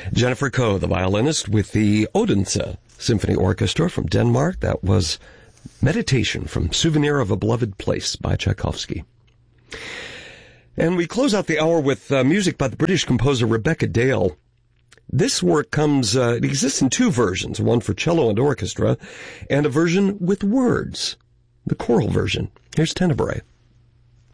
Jennifer Koh, the violinist with the Odense Symphony Orchestra from Denmark. That was Meditation from Souvenir of a Beloved Place by Tchaikovsky. And we close out the hour with music by the British composer Rebecca Dale. This work it exists in two versions, one for cello and orchestra, and a version with words, the choral version. Here's Tenebrae.